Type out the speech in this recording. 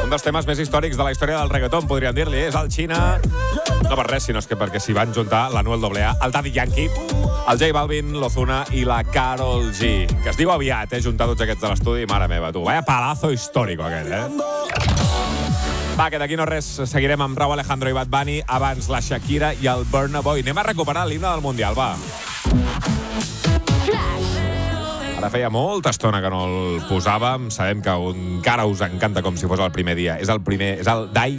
Un dels temes més històrics de la història del reggaeton, podríem dir-li, és el Xina. No per res, sinó perquè s'hi van juntar l'Anuel AA, el Daddy Yankee, el J Balvin, l'Ozuna i la Karol G. Que es diu aviat, juntar tots aquests de l'estudi. Mare meva, tu. Vaya palazo històrico aquest, Va, que d'aquí no res seguirem amb Rauw Alejandro i Bad Bunny, abans la Shakira i el Burna Boy. Anem a recuperar l'himne del Mundial, va. Ara feia molta estona que no el posàvem. Sabem que encara us encanta com si fos el primer dia. És el Die